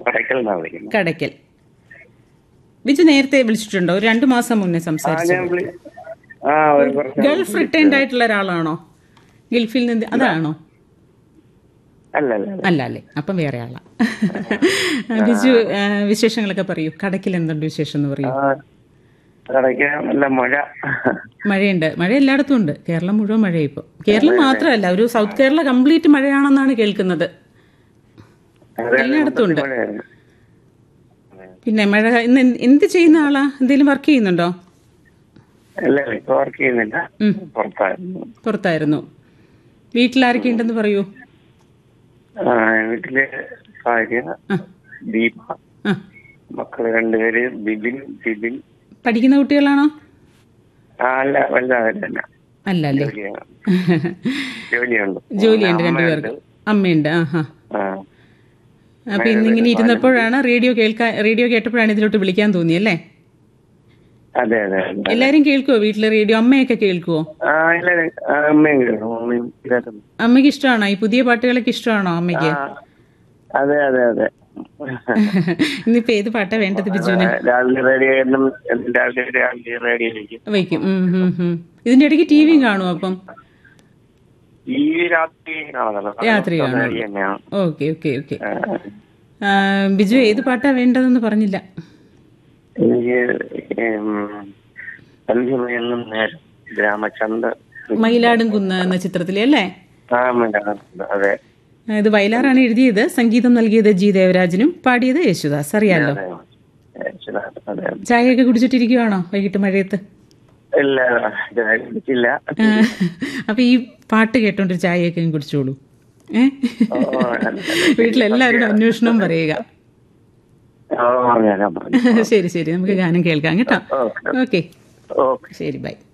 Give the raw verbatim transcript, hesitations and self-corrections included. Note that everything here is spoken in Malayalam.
കടയ്ക്കൽ നിന്നാണ് വിളിക്കുന്നത്. കടയ്ക്കൽ. ബിജു നേരത്തെ വിളിച്ചിട്ടുണ്ടോ? ഒരു രണ്ടു മാസം മുന്നേ ആ സംസാരിച്ചു. ഞാൻ വിളി ആ ഒരു കുറച്ച് ഗൾഫ് റിട്ടേൺഡ് ആയിട്ടുള്ള ഒരാളാണോ? ഗൾഫിൽ നിന്ന് അതാണോ? അല്ല അല്ല അല്ല. അല്ല അല്ലേ, അപ്പം വേറെ ആളാ. ബിജു ആ, വിശേഷങ്ങളൊക്കെ പറയൂ. കടയ്ക്കൽ എന്തുണ്ട് വിശേഷം എന്ന് പറയൂ. ആ, കടയ്ക്ക് നല്ല മഴ. മഴയുണ്ട്. മഴ എല്ലായിടത്തും ഉണ്ട്. കേരളം മുഴുവൻ മഴയാണ് ഇപ്പോൾ. കേരളം മാത്രമല്ല, ഒരു സൗത്ത് കേരള കംപ്ലീറ്റ് മഴയാണെന്നാണ് കേൾക്കുന്നത്. അതെ, എല്ലായിടത്തും ഉണ്ട്. മഴയായിരുന്നു. പിന്നെ മഴ ഇന്ന് എന്ത് എന്ത് ചെയ്യുന്ന ആളാ? എന്തെങ്കിലും വർക്ക് ചെയ്യുന്നുണ്ടോ? അല്ല ഇപ്പൊ വർക്ക് ചെയ്യുന്നില്ല, ഉം. പുറത്തായിരുന്നു. പുറത്തായിരുന്നു. വീട്ടിലാരൊക്കെ ഉണ്ടെന്ന് പറയൂ. ആ, വീട്ടില് ഭാര്യ ആ ദീപ, ആ മക്കള് രണ്ടുപേര് ബിബിൻ ബിബിൻ. പഠിക്കുന്ന കുട്ടികളാണോ? ആ അല്ല വലുതാവില്ല, അല്ല അല്ലേ. ജോലിയാണ് ജോലിയുണ്ട്. ജോലിയുണ്ട് അമ്മ രണ്ടുപേർക്ക്. ഉണ്ട്. അമ്മയുണ്ട്. ആ ഹാ. ആ, അപ്പൊ ഇന്നിങ്ങനെ ഇരുന്നപ്പോഴാണ് റേഡിയോ കേൾക്കാൻ റേഡിയോ കേട്ടപ്പോഴാണ് ഇതിലോട്ട് വിളിക്കാൻ തോന്നിയല്ലേ? അതെ അതെ അതെ. എല്ലാരും കേൾക്കുവോ വീട്ടില് റേഡിയോ? അമ്മയൊക്കെ കേൾക്കുവോ? ആ ഇല്ല, ആ, അമ്മയും കേൾക്കും. അമ്മയും കേൾക്കും. അമ്മയ്ക്ക് ഇഷ്ടമാണോ ഈ പുതിയ പാട്ടുകളൊക്കെ? ഇഷ്ടമാണോ ആ, അമ്മയ്ക്ക്? അതെ അതെ അതെ. ഇന്നിപ്പോ ഏത് പാട്ടാ വേണ്ടത് ബിജുവിന്? രാവിലെ റേഡിയോ എന്നും രാവിലെ രാവിലെ റേഡിയോ വയ്ക്കും. വയ്ക്കും. ഉം, ഉം, ഉം. ഇതിന്റെ ഇടയ്ക്ക് ടി വിയും കാണുമോ അപ്പം? ഈ രാത്രി കാണുന്നല്ലോ, രാത്രി കാണും. റേഡിയോ തന്നെയാണ്. Okay okay okay. ആ, ബിജു ഏത് പാട്ടാ വേണ്ടതെന്ന് പറഞ്ഞില്ല. എനിക്ക് സന്ധ്യമയെന്നും നേരം ഗ്രാമചന്ത മയിലാടും കുന്ന് എന്ന ചിത്രത്തിലെ അല്ലേ? ആ മലയാളം, അതെ ഇത് വയലാറാണ് എഴുതിയത്. സംഗീതം നൽകിയത് ജി ദേവരാജനും, പാടിയത് യേശുദാസ്. അറിയാലോ. അതെ അതെ. ചായയൊക്കെ കുടിച്ചിട്ടിരിക്കുവാണോ വൈകിട്ട് മഴയത്ത്? ഇല്ല, കുടിച്ചില്ല. അപ്പൊ ഈ പാട്ട് കേട്ടോണ്ട് ചായയൊക്കെ കുടിച്ചോളൂ. ഏഹ് വീട്ടിലെല്ലാവരുടെ അന്വേഷണവും പറയുക. ശരി ശരി, നമുക്ക് ഗാനം കേൾക്കാം കേട്ടോ. Okay, okay. ശരി, ബൈ.